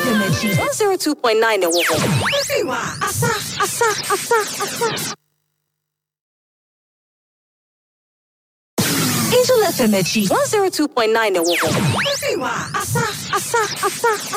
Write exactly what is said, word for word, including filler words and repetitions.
M G one oh two point nine ẹ̀wọ̀n. Everywhere, asa, asa, asa, asa. Angel F M G one oh two point nine ẹ̀wọ̀n. Everywhere, asa, asa, asa, asa.